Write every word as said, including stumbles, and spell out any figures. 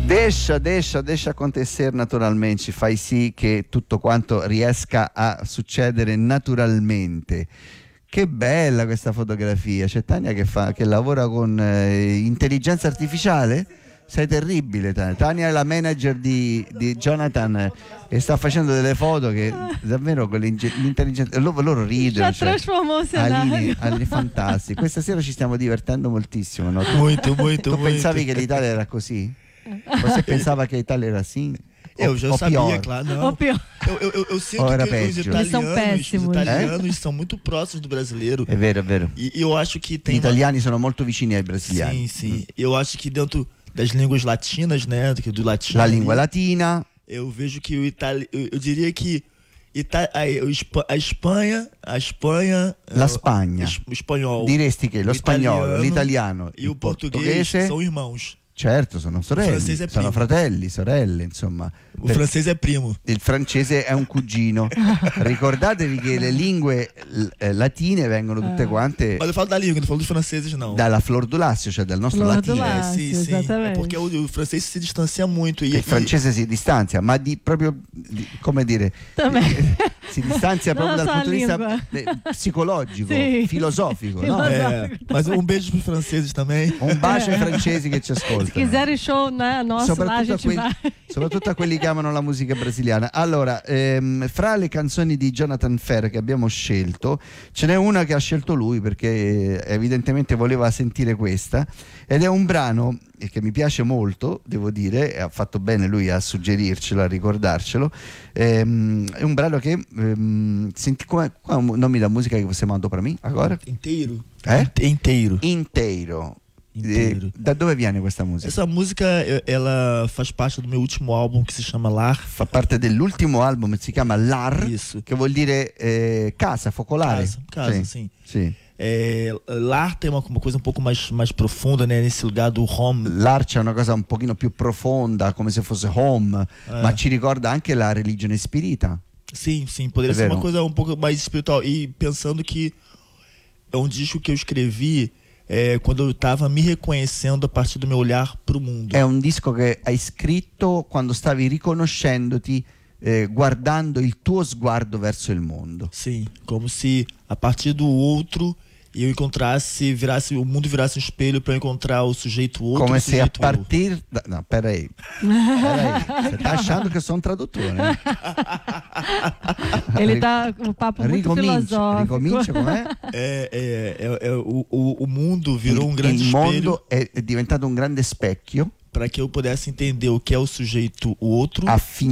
Deixa, deixa, deixa acontecer naturalmente, fai sì che tutto quanto riesca a succedere naturalmente. Che bella questa fotografia, c'è Tania che, fa, che lavora con eh, intelligenza artificiale? Sei terribile Tania. Tania è la manager di, di Jonathan eh, e sta facendo delle foto che davvero con l'intelligenza, loro, loro ridono, cioè, Aline, Aline, fantastici. Questa sera ci stiamo divertendo moltissimo, no? Tu, Muito, muito, tu muito. pensavi che l'Italia era così? Você pensava che l'Italia era assim? Eu já o sabia, pior. claro. Não. O pior. Eu, eu, eu, eu sinto Ou era que os péssimo? Eles são italianos, os péssimos. italianos são muito próximos do brasileiro. È vero, è vero. E eu acho que tem Gli uma- italiani sono molto vicini ai brasiliani. Sim, sim. Eu acho que dentro das línguas latinas, né, do, do latino, La lingua ali, latina, eu vejo que o itali... eu, eu diria que Ita... a, o Espa- a Espanha, a Espanha, La eh, Spagna. es- o espanhol diresti che lo spagnolo, Italiano l'italiano, e o português são irmãos. certo, sono sorelle, francese è sono primo. fratelli, sorelle, insomma. O Per- francese é primo. Il francese è un cugino. Ricordatevi che le lingue eh, latine vengono tutte quante Mas eu falo da língua, não falo dos franceses, não. dalla Flor do Lassio, cioè dal nostro Flor do latino. É, Lácio, sim, sim. É exatamente. porque o, o francês se distancia muito. E, Il francese si distanzia, ma di proprio di- come dire, Também. si distanzia proprio Non dal so punto di vista lingua. eh, psicologico, Sì. filosofico, no? Filo- É, mas um beijo pros franceses também. Un bacio ai francesi che ci Se ascoltano. quiserem show, né, nosso lá, a Soprattutto a, gente quelli, vai. soprattutto a quelli che amano la musica brasiliana. Allora, ehm, fra le canzoni di Jonathan Ferr che abbiamo scelto, ce n'è una che ha scelto lui perché eh, evidentemente voleva sentire questa, ed è un brano che mi piace molto, devo dire, e ha fatto bene lui a suggerircelo, a ricordarcelo. Ehm, è un brano che ehm, senti come, qual è o nome da musica che você mandou para mim agora? Inteiro. É? Inteiro. Inteiro. Inteiro. Eh, da dove viene questa musica? Essa música, eh, ela faz parte do meu último álbum que se chama Lar. Fa parte dell'ultimo album, si chiama Lar, Isso. che vuol dire eh, casa, focolare. Casa, casa, Sì, sim. sì. É, Lar tem uma, uma coisa um pouco mais, mais profunda, né? Nesse lugar do home. L'Ar c'è una cosa un pochino più profonda, come se fosse home, Eh. ma ci ricorda anche la religione spirita. Sim, sim, poderia É ser vero. uma coisa um pouco mais espiritual. E pensando que é um disco que eu escrevi é, quando eu estava me reconhecendo a partir do meu olhar para o mundo. È un disco che hai scritto quando stavi riconoscendoti, eh, guardando il tuo sguardo verso il mondo. Sim, como se a partir do outro eu encontrasse, virasse, o mundo virasse um espelho para eu encontrar o sujeito outro. Come o se a sujeito eu. partir da... No, peraí. Peraí. Você tá achando che sono un traduttore? né? Ele tá com um papo muito Ricomincia, filosófico. ricomincia com'è? É, é, é, é, o, o, o mundo virou um Il, grande il espelho mondo è, è diventato un grande specchio para que eu pudesse entender o que é o sujeito o outro. affinché